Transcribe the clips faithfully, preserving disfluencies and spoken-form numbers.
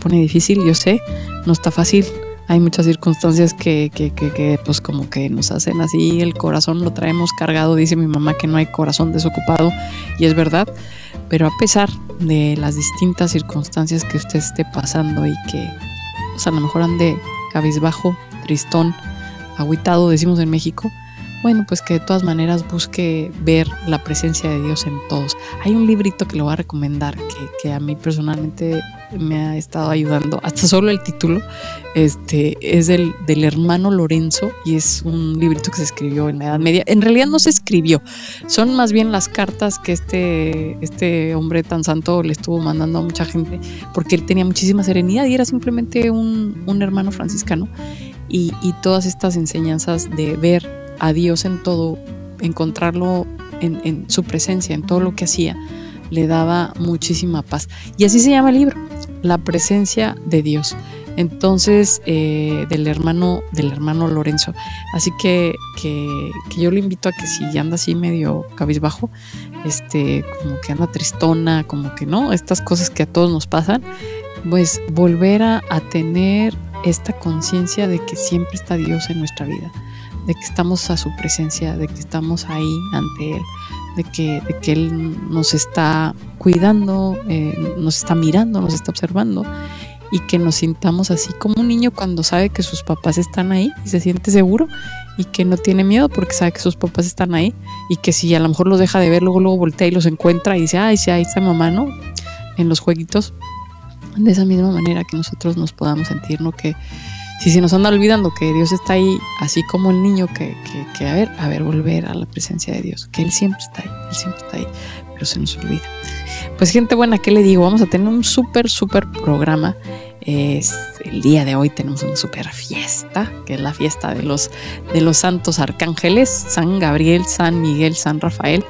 pone difícil, yo sé, no está fácil. Hay muchas circunstancias que, que, que, que pues como que nos hacen así, el corazón lo traemos cargado, dice mi mamá que no hay corazón desocupado, y es verdad, pero a pesar de las distintas circunstancias que usted esté pasando y que pues a lo mejor ande cabizbajo, tristón, agüitado, decimos en México, bueno, pues que de todas maneras busque ver la presencia de Dios en todos. Hay un librito que le voy a recomendar que, que a mí personalmente me ha estado ayudando, hasta solo el título, este, es del, del hermano Lorenzo, y es un librito que se escribió en la Edad Media. En realidad no se escribió, son más bien las cartas que este, este hombre tan santo le estuvo mandando a mucha gente, porque él tenía muchísima serenidad y era simplemente un, un hermano franciscano, y, y todas estas enseñanzas de ver a Dios en todo, encontrarlo en, en su presencia, en todo lo que hacía, le daba muchísima paz. Y así se llama el libro, La presencia de Dios. Entonces, eh, del hermano, del hermano Lorenzo. Así que, que, que yo le invito a que si anda así medio cabizbajo, este, como que anda tristona, como que no, estas cosas que a todos nos pasan, pues volver a, a tener esta conciencia de que siempre está Dios en nuestra vida, de que estamos a su presencia, de que estamos ahí ante Él, de que, de que Él nos está cuidando, eh, nos está mirando, nos está observando, y que nos sintamos así como un niño cuando sabe que sus papás están ahí y se siente seguro y que no tiene miedo porque sabe que sus papás están ahí, y que si a lo mejor los deja de ver, luego luego voltea y los encuentra y dice, ay, sí, ahí está mamá, ¿no? En los jueguitos. De esa misma manera que nosotros nos podamos sentir, ¿no? Que si se nos anda olvidando que Dios está ahí, así como el niño, que, que, que a ver, a ver, volver a la presencia de Dios, que Él siempre está ahí, Él siempre está ahí, pero se nos olvida. Pues gente buena, ¿qué le digo? Vamos a tener un súper, súper programa. Es, el día de hoy tenemos una súper fiesta, que es la fiesta de los, de los santos arcángeles, San Gabriel, San Miguel, San Rafael,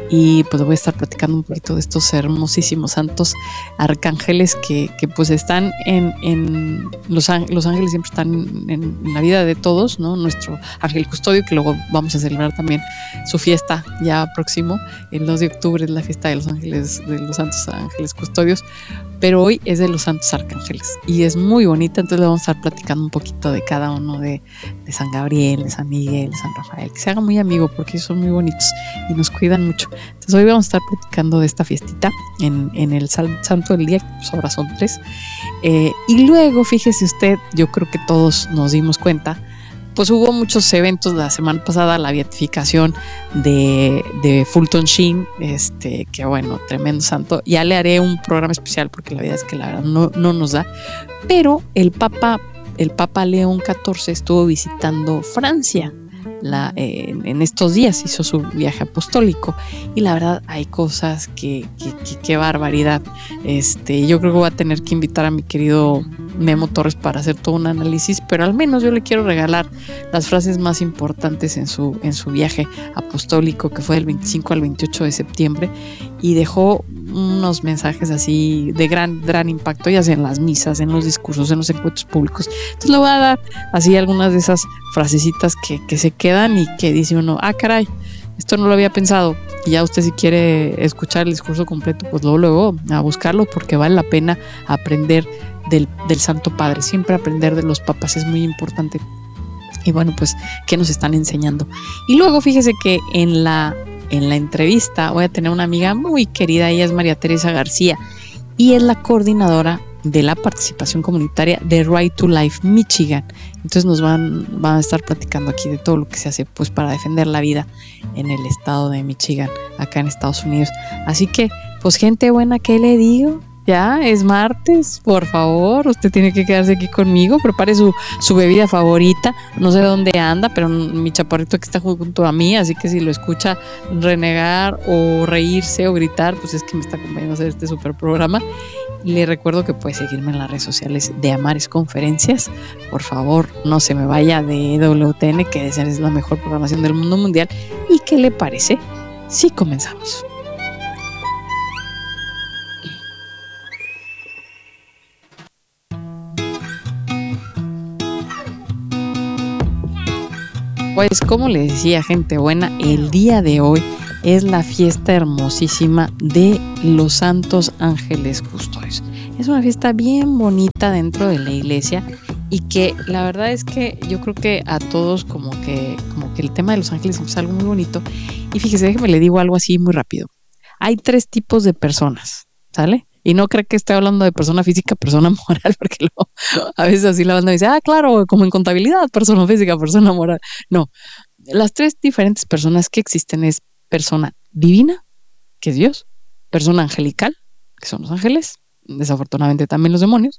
y pues voy a estar platicando un poquito de estos hermosísimos santos arcángeles que, que pues están en, en los, los ángeles siempre están en, en la vida de todos, ¿no? Nuestro ángel custodio, que luego vamos a celebrar también su fiesta ya próximo, el dos de octubre es la fiesta de los ángeles, de los santos ángeles custodios, pero hoy es de los santos arcángeles y es muy bonita, entonces le vamos a estar platicando un poquito de cada uno, de, de San Gabriel, de San Miguel, de San Rafael, que se haga muy amigo porque ellos son muy bonitos y nos cuidan mucho. Entonces hoy vamos a estar platicando de esta fiestita en, en el sal, santo del día, que pues ahora son tres, eh, y luego fíjese usted, yo creo que todos nos dimos cuenta, pues hubo muchos eventos la semana pasada, la beatificación de, de Fulton Sheen, este, que bueno, tremendo santo. Ya le haré un programa especial porque la verdad es que la verdad no, no nos da. Pero el Papa, el Papa León catorce estuvo visitando Francia. La, eh, en, en estos días hizo su viaje apostólico y la verdad hay cosas que, que, que, que barbaridad. Este, yo creo que voy a tener que invitar a mi querido Memo Torres para hacer todo un análisis, pero al menos yo le quiero regalar las frases más importantes en su, en su viaje apostólico, que fue del veinticinco al veintiocho de septiembre, y dejó unos mensajes así de gran, gran impacto, ya sea en las misas, en los discursos, en los encuentros públicos. Entonces le voy a dar así algunas de esas frasecitas que, que se quedan y que dice uno, ah, caray, esto no lo había pensado. Y ya usted, si quiere escuchar el discurso completo, pues luego, luego a buscarlo, porque vale la pena aprender del, del Santo Padre. Siempre aprender de los papas es muy importante. Y bueno, pues, ¿qué nos están enseñando? Y luego fíjese que en la, en la entrevista voy a tener una amiga muy querida, ella es María Teresa García, y es la coordinadora de la participación comunitaria de Right to Life Michigan. Entonces nos van, van a estar platicando aquí de todo lo que se hace pues para defender la vida en el estado de Michigan, acá en Estados Unidos. Así que, pues gente buena, ¿qué le digo? Ya es martes, por favor, usted tiene que quedarse aquí conmigo, prepare su, su bebida favorita, no sé dónde anda, pero mi chaparrito que está junto a mí, así que si lo escucha renegar o reírse o gritar, pues es que me está acompañando a hacer este super programa. Le recuerdo que puede seguirme en las redes sociales de Amares Conferencias. Por favor, no se me vaya de W T N, que es la mejor programación del mundo mundial. ¿Y qué le parece si comenzamos? Pues como les decía, gente buena, el día de hoy es la fiesta hermosísima de los santos ángeles custodios. Es una fiesta bien bonita dentro de la iglesia y que la verdad es que yo creo que a todos como que, como que el tema de los ángeles es algo muy bonito. Y fíjese, déjeme le digo algo así muy rápido. Hay tres tipos de personas, ¿sale? Y no creo que esté hablando de persona física, persona moral, porque luego, a veces así la banda dice, ah, claro, como en contabilidad, persona física, persona moral. No, las tres diferentes personas que existen es persona divina, que es Dios, persona angelical, que son los ángeles, desafortunadamente también los demonios,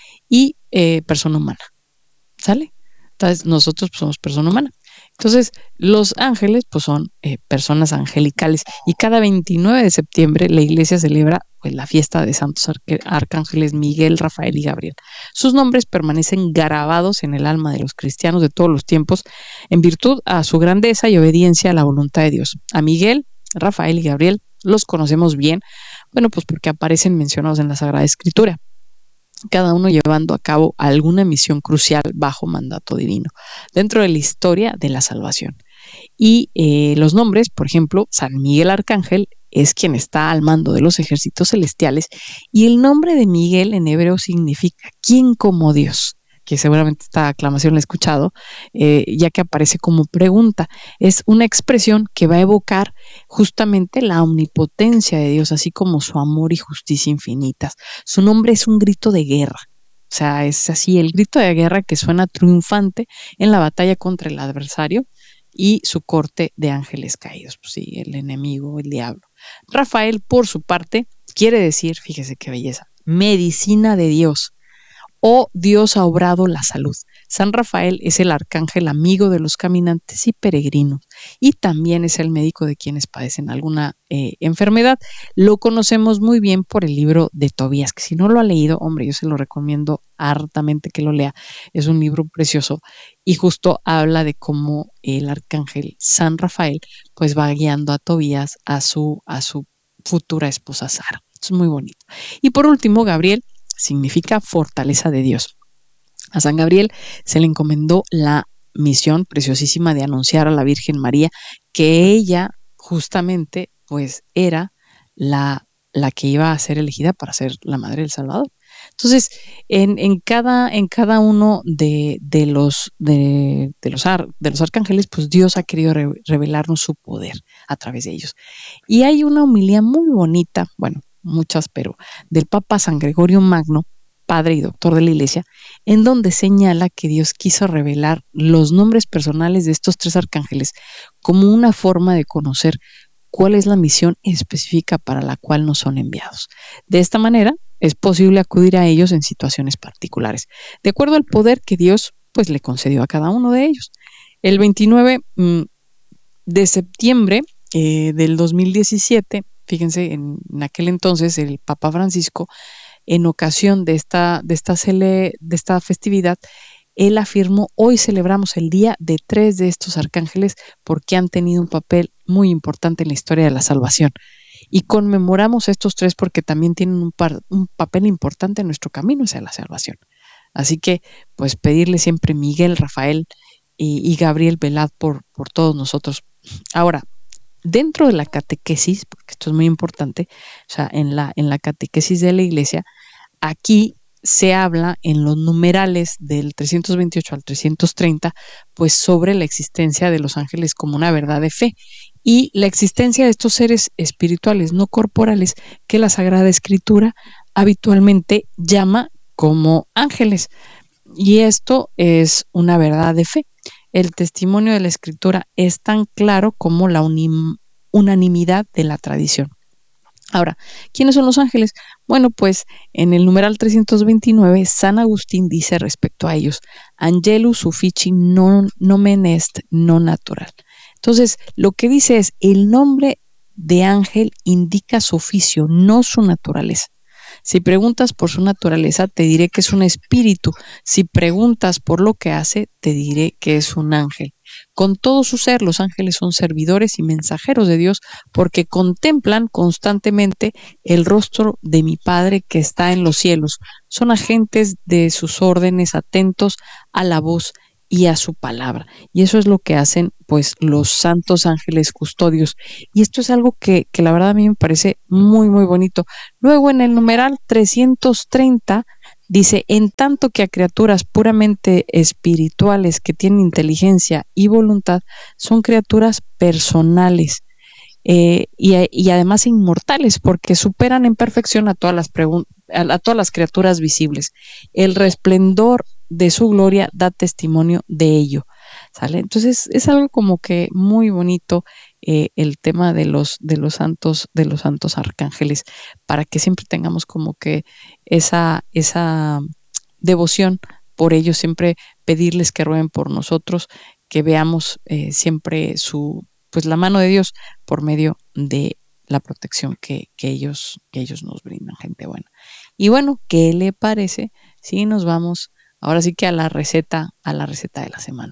y eh, persona humana, ¿sale? Entonces nosotros pues, somos persona humana. Entonces los ángeles pues son eh, personas angelicales y cada veintinueve de septiembre la iglesia celebra pues, la fiesta de santos arque- arcángeles Miguel, Rafael y Gabriel. Sus nombres permanecen grabados en el alma de los cristianos de todos los tiempos en virtud a su grandeza y obediencia a la voluntad de Dios. A Miguel, Rafael y Gabriel los conocemos bien, bueno, pues porque aparecen mencionados en la Sagrada Escritura, cada uno llevando a cabo alguna misión crucial bajo mandato divino dentro de la historia de la salvación. Y eh, los nombres, por ejemplo, San Miguel Arcángel es quien está al mando de los ejércitos celestiales y el nombre de Miguel en hebreo significa ¿quién como Dios? Que seguramente esta aclamación la he escuchado, eh, ya que aparece como pregunta. Es una expresión que va a evocar justamente la omnipotencia de Dios, así como su amor y justicia infinitas. Su nombre es un grito de guerra. O sea, es así, el grito de guerra que suena triunfante en la batalla contra el adversario y su corte de ángeles caídos. Pues sí, el enemigo, el diablo. Rafael, por su parte, quiere decir, fíjese qué belleza, medicina de Dios, o Dios ha obrado la salud. San Rafael es el arcángel amigo de los caminantes y peregrinos y también es el médico de quienes padecen alguna eh, enfermedad. Lo conocemos muy bien por el libro de Tobías, que si no lo ha leído, hombre, yo se lo recomiendo hartamente que lo lea. Es un libro precioso y justo habla de cómo el arcángel San Rafael pues va guiando a Tobías a su, a su futura esposa Sara. Es muy bonito. Y por último, Gabriel significa fortaleza de Dios. A San Gabriel se le encomendó la misión preciosísima de anunciar a la Virgen María que ella justamente pues era la, la que iba a ser elegida para ser la madre del Salvador. Entonces, en, en, cada, en cada uno de, de, los, de, de, los ar, de los arcángeles, pues Dios ha querido re, revelarnos su poder a través de ellos. Y hay una homilía muy bonita, bueno, muchas, pero del Papa San Gregorio Magno, padre y doctor de la Iglesia, en donde señala que Dios quiso revelar los nombres personales de estos tres arcángeles como una forma de conocer cuál es la misión específica para la cual nos son enviados. De esta manera, es posible acudir a ellos en situaciones particulares, de acuerdo al poder que Dios pues le concedió a cada uno de ellos. El veintinueve de septiembre eh, del dos mil diecisiete, fíjense, en, en aquel entonces el Papa Francisco, en ocasión de esta, de esta, cele, de esta festividad, él afirmó, hoy celebramos el día de tres de estos arcángeles porque han tenido un papel muy importante en la historia de la salvación. Y conmemoramos estos tres porque también tienen un, par, un papel importante en nuestro camino hacia la salvación. Así que, pues, pedirle siempre Miguel, Rafael y, y Gabriel, velad por, por todos nosotros. Ahora, dentro de la catequesis, porque esto es muy importante, o sea, en la, en la catequesis de la Iglesia, aquí se habla en los numerales del trescientos veintiocho al trescientos treinta, pues sobre la existencia de los ángeles como una verdad de fe y la existencia de estos seres espirituales no corporales que la Sagrada Escritura habitualmente llama como ángeles. Y esto es una verdad de fe. El testimonio de la Escritura es tan claro como la unim, unanimidad de la tradición. Ahora, ¿quiénes son los ángeles? Bueno, pues en el numeral trescientos veintinueve, San Agustín dice respecto a ellos, Angelus suffici non nomen est non natural. Entonces, lo que dice es, el nombre de ángel indica su oficio, no su naturaleza. Si preguntas por su naturaleza, te diré que es un espíritu. Si preguntas por lo que hace, te diré que es un ángel. Con todo su ser, los ángeles son servidores y mensajeros de Dios porque contemplan constantemente el rostro de mi Padre que está en los cielos. Son agentes de sus órdenes, atentos a la voz y a su palabra. Y eso es lo que hacen pues los santos ángeles custodios. Y esto es algo que, que la verdad a mí me parece muy, muy bonito. Luego en el numeral trescientos treinta dice, en tanto que a criaturas puramente espirituales que tienen inteligencia y voluntad, son criaturas personales. Eh, y, y además inmortales, porque superan en perfección a todas las pregun- a, a todas las criaturas visibles. El resplendor de su gloria da testimonio de ello, ¿sale? Entonces es algo como que muy bonito, eh, el tema de los de los santos de los santos arcángeles, para que siempre tengamos como que esa esa devoción por ellos, siempre pedirles que rueguen por nosotros, que veamos eh, siempre su pues la mano de Dios por medio de la protección que, que ellos que ellos nos brindan, gente buena. Y bueno, ¿qué le parece si nos vamos ahora sí que a la receta, a la receta de la semana?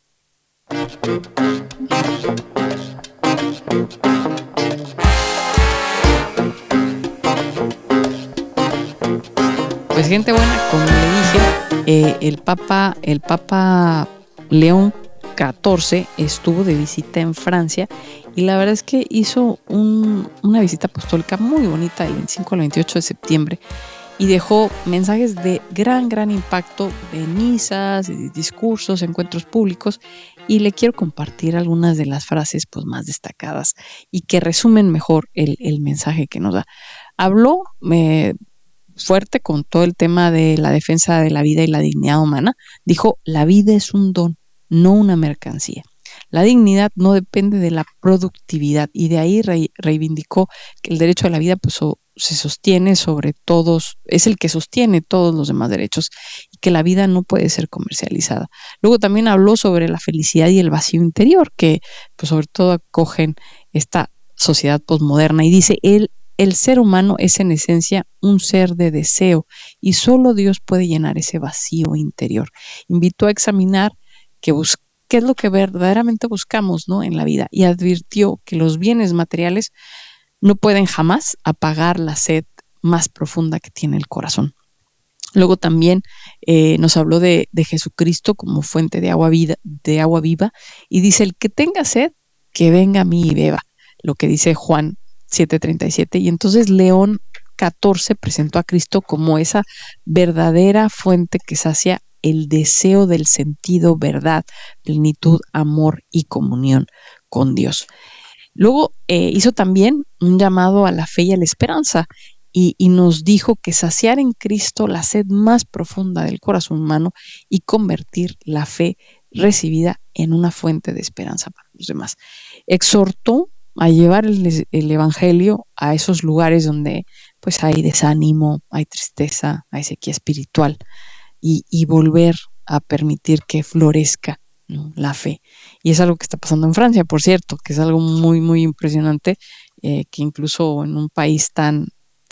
Pues gente buena, como le dije, eh, el Papa, el Papa León catorce estuvo de visita en Francia y la verdad es que hizo un, una visita apostólica muy bonita del veinticinco al veintiocho de septiembre y dejó mensajes de gran, gran impacto de misas, de discursos, encuentros públicos, y le quiero compartir algunas de las frases pues, más destacadas y que resumen mejor el, el mensaje que nos da. Habló eh, fuerte con todo el tema de la defensa de la vida y la dignidad humana. Dijo, la vida es un don, no una mercancía. La dignidad no depende de la productividad, y de ahí re- reivindicó que el derecho a la vida pues, so, se sostiene sobre todos, es el que sostiene todos los demás derechos, y que la vida no puede ser comercializada. Luego también habló sobre la felicidad y el vacío interior, que pues, sobre todo acogen esta sociedad posmoderna, y dice, el, el ser humano es en esencia un ser de deseo y solo Dios puede llenar ese vacío interior. Invitó a examinar que buscamos qué es lo que verdaderamente buscamos, ¿no?, en la vida, y advirtió que los bienes materiales no pueden jamás apagar la sed más profunda que tiene el corazón. Luego también eh, nos habló de, de Jesucristo como fuente de agua, vida, de agua viva, y dice, el que tenga sed, que venga a mí y beba, lo que dice Juan siete treinta y siete, y entonces León catorce presentó a Cristo como esa verdadera fuente que sacia el deseo del sentido, verdad, plenitud, amor y comunión con Dios. Luego eh, hizo también un llamado a la fe y a la esperanza, y, y nos dijo que saciar en Cristo la sed más profunda del corazón humano y convertir la fe recibida en una fuente de esperanza para los demás. Exhortó a llevar el, el evangelio a esos lugares donde pues hay desánimo, hay tristeza, hay sequía espiritual, y, y volver a permitir que florezca, ¿no?, la fe. Y es algo que está pasando en Francia, por cierto, que es algo muy, muy impresionante, eh, que incluso en un país tan,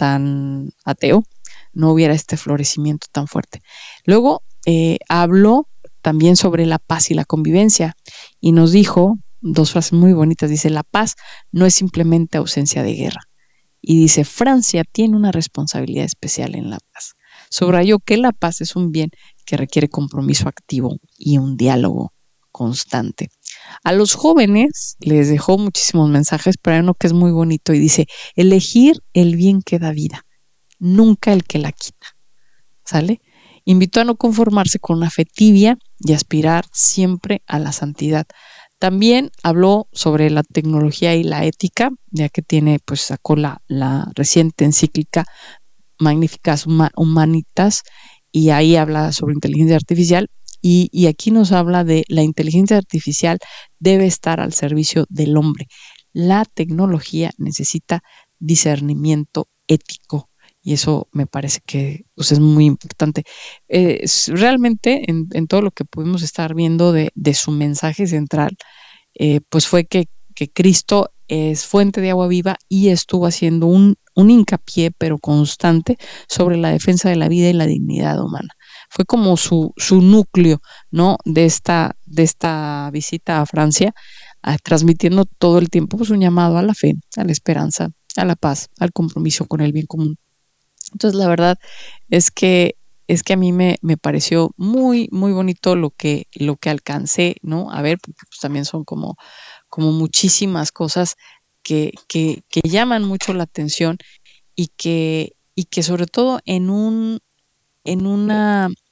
tan ateo no hubiera este florecimiento tan fuerte. Luego eh, habló también sobre la paz y la convivencia, y nos dijo dos frases muy bonitas. Dice, la paz no es simplemente ausencia de guerra. Y dice, Francia tiene una responsabilidad especial en la paz. Subrayó que la paz es un bien que requiere compromiso activo y un diálogo constante. A los jóvenes les dejó muchísimos mensajes, pero hay uno que es muy bonito y dice, elegir el bien que da vida, nunca el que la quita. ¿Sale? Invitó a no conformarse con una fe tibia y aspirar siempre a la santidad. También habló sobre la tecnología y la ética, ya que tiene, pues sacó la, la reciente encíclica Magnificas Humanitas, y ahí habla sobre inteligencia artificial, y, y aquí nos habla de la inteligencia artificial debe estar al servicio del hombre. La tecnología necesita discernimiento ético, y eso me parece que pues, es muy importante. Eh, es, realmente en, en todo lo que pudimos estar viendo de, de su mensaje central, eh, pues fue que, que Cristo es fuente de agua viva y estuvo haciendo un, un hincapié, pero constante, sobre la defensa de la vida y la dignidad humana. Fue como su, su núcleo, ¿no?, de esta, de esta visita a Francia, a, transmitiendo todo el tiempo pues, un llamado a la fe, a la esperanza, a la paz, al compromiso con el bien común. Entonces, la verdad es que es que a mí me, me pareció muy, muy bonito lo que, lo que alcancé, ¿no? A ver, porque pues también son como, como muchísimas cosas que, que, que llaman mucho la atención y que, y que sobre todo en un, en una